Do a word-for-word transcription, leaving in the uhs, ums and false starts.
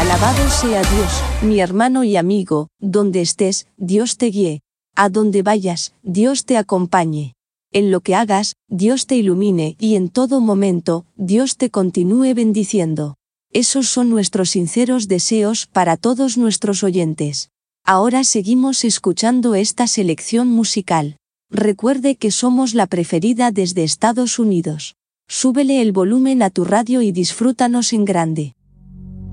Alabado sea Dios, mi hermano y amigo, donde estés, Dios te guíe. A donde vayas, Dios te acompañe. En lo que hagas, Dios te ilumine y en todo momento, Dios te continúe bendiciendo. Esos son nuestros sinceros deseos para todos nuestros oyentes. Ahora seguimos escuchando esta selección musical. Recuerde que somos la preferida desde Estados Unidos. Súbele el volumen a tu radio y disfrútanos en grande.